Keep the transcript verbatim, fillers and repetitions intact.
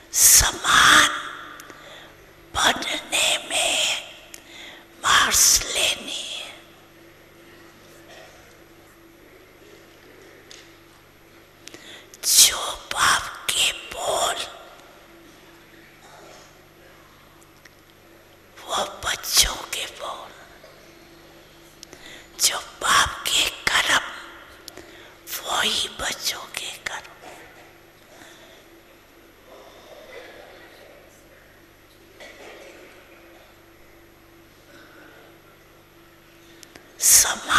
समान बनने में मार्स लेनी है। जो बाप के बोल वो बच्चों के बोल, जो बाप के कर्म वो ही बच्चों के कर्म। समान